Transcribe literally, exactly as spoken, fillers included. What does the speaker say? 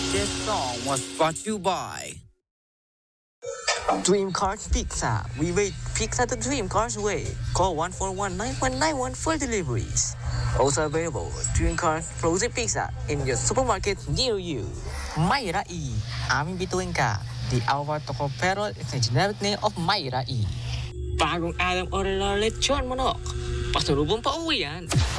This song was brought to you by Dream Cars Pizza. We rate pizza the Dream Cars way. Call one four one nine one nine one for deliveries. Also available, Dream Cars Frozen Pizza in your supermarket near you. Mayra E. Aming bituin ka. The Alvar Tocopero is the generic name of Mayra E. Bagong Adam Orelor Lechon Manok. Pasalubong pa uwi yan.